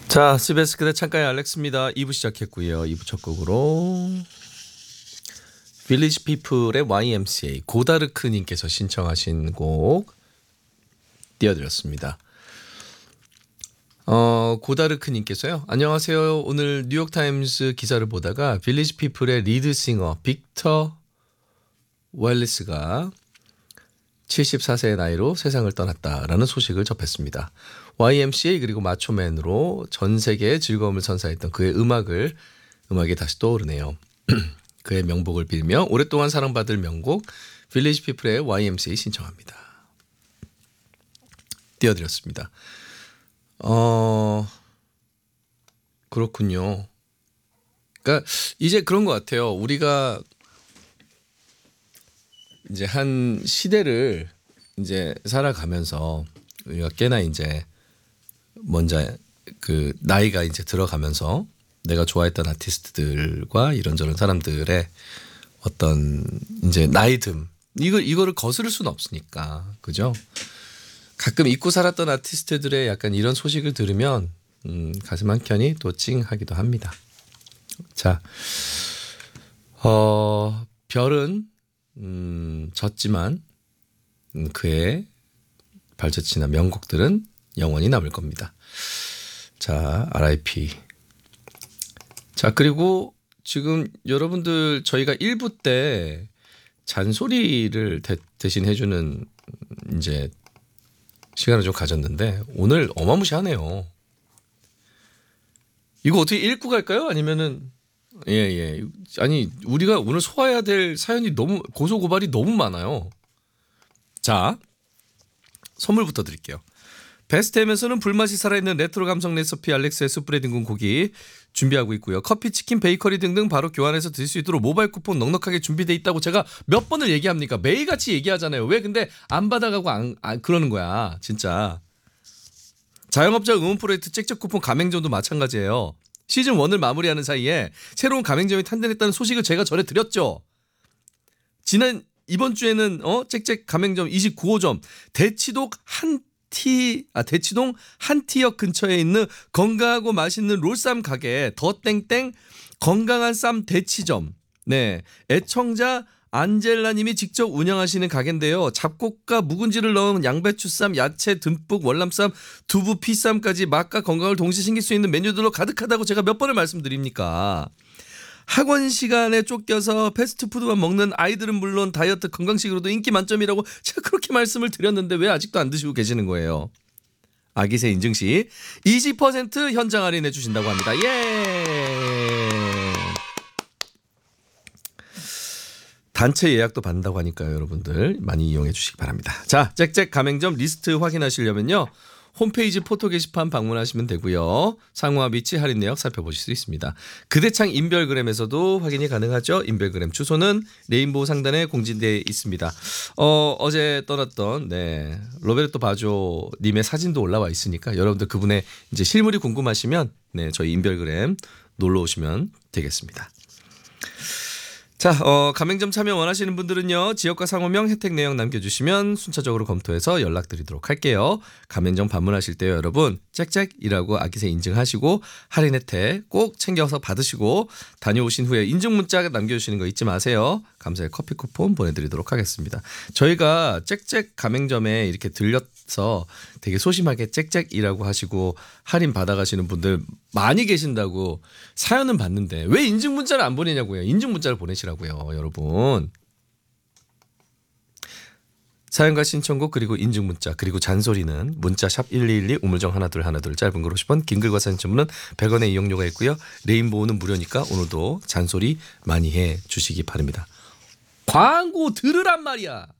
자, CBS 그대 창가의 알렉스입니다. 2부 시작했고요. 2부 첫 곡으로 빌리지 피플의 YMCA 고다르크님께서 신청하신 곡 띄워드렸습니다. 고다르크님께서요. 안녕하세요. 오늘 뉴욕타임스 기사를 보다가 빌리지 피플의 리드싱어 빅터 웰리스가 74세의 나이로 세상을 떠났다라는 소식을 접했습니다. YMCA 그리고 마초맨으로 전 세계에 즐거움을 선사했던 그의 음악이 다시 떠오르네요. 그의 명복을 빌며 오랫동안 사랑받을 명곡 빌리지 피플의 YMCA 신청합니다. 띄워드렸습니다. 그렇군요. 그러니까 이제 그런 것 같아요. 우리가 이제 한 시대를 이제 살아가면서 우리가 꽤나 이제 먼저 그 나이가 이제 들어가면서 내가 좋아했던 아티스트들과 이런저런 사람들의 어떤 이제 나이듦 이거를 거스를 수는 없으니까 그죠? 가끔 잊고 살았던 아티스트들의 약간 이런 소식을 들으면 가슴 한켠이 또 찡하기도 합니다. 자, 별은 졌지만 그의 발자취나 명곡들은 영원히 남을 겁니다. 자, RIP. 자, 그리고 지금 여러분들 저희가 1부 때 잔소리를 대신 해주는 이제 시간을 좀 가졌는데 오늘 어마무시하네요. 이거 어떻게 읽고 갈까요? 아니면은 예. 아니 우리가 오늘 소화해야 될 사연이 너무 고소고발이 너무 많아요. 자, 선물부터 드릴게요. 베스트햄에서는 불맛이 살아있는 레트로 감성 레시피 알렉스의 숯불에 뒹군 고기 준비하고 있고요. 커피, 치킨, 베이커리 등등 바로 교환해서 드실 수 있도록 모바일 쿠폰 넉넉하게 준비돼 있다고 제가 몇 번을 얘기합니까? 매일같이 얘기하잖아요. 왜 근데 안 받아가고 안 그러는 거야 진짜. 자영업자 응원 프로젝트 짹짹 쿠폰 가맹점도 마찬가지예요. 시즌 1을 마무리하는 사이에 새로운 가맹점이 탄생했다는 소식을 제가 전해 드렸죠. 이번 주에는 짹짹 가맹점 29호점 대치동 한티역 근처에 있는 건강하고 맛있는 롤쌈 가게 더 땡땡 건강한 쌈 대치점. 네, 애청자 안젤라님이 직접 운영하시는 가게인데요. 잡곡과 묵은지를 넣은 양배추쌈, 야채 듬뿍 월남쌈, 두부, 피쌈까지 맛과 건강을 동시에 챙길 수 있는 메뉴들로 가득하다고 제가 몇 번을 말씀드립니까? 학원 시간에 쫓겨서 패스트푸드만 먹는 아이들은 물론 다이어트 건강식으로도 인기 만점이라고 제가 그렇게 말씀을 드렸는데 왜 아직도 안 드시고 계시는 거예요? 아기새 인증 시 20% 현장 할인해 주신다고 합니다. 예. 단체 예약도 받는다고 하니까요. 여러분들 많이 이용해 주시기 바랍니다. 자, 짹짹 가맹점 리스트 확인하시려면요. 홈페이지 포토 게시판 방문하시면 되고요. 상호와 위치 할인 내역 살펴보실 수 있습니다. 그대창 인별그램에서도 확인이 가능하죠. 인별그램 주소는 레인보우 상단에 공지되어 있습니다. 어제 떠났던 로베르토 바조 님의 사진도 올라와 있으니까 여러분들 그분의 이제 실물이 궁금하시면 저희 인별그램 놀러 오시면 되겠습니다. 자, 가맹점 참여 원하시는 분들은요. 지역과 상호명 혜택 내역 남겨주시면 순차적으로 검토해서 연락드리도록 할게요. 가맹점 방문하실 때요. 여러분 짹짹이라고 아기새 인증하시고 할인 혜택 꼭 챙겨서 받으시고 다녀오신 후에 인증 문자 남겨주시는 거 잊지 마세요. 감사의 커피 쿠폰 보내드리도록 하겠습니다. 저희가 짹짹 가맹점에 이렇게 들려서 되게 소심하게 짹짹이라고 하시고 할인 받아가시는 분들 많이 계신다고 사연은 봤는데 왜 인증 문자를 안 보내냐고요. 인증 문자를 보내시라고요. 여러분. 사연과 신청곡 그리고 인증 문자 그리고 잔소리는 문자 샵 1212 우물정 1212 짧은 글 50원 긴 글과 사진 첨부는 100원의 이용료가 있고요. 레인보우는 무료니까 오늘도 잔소리 많이 해 주시기 바랍니다. 광고 들으란 말이야.